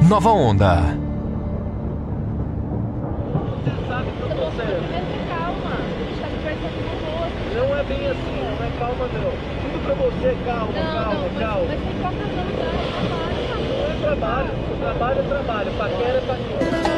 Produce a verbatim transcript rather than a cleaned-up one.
Nova Onda. Você sabe que eu tô certo. Calma, a gente tá conversando com o outro. Não é bem assim, não é calma não. Tudo pra você, calma, Não, calma, não, mas, calma. mas tem qual razão, tá? Não é trabalho, trabalho é trabalho, paquera é paquera.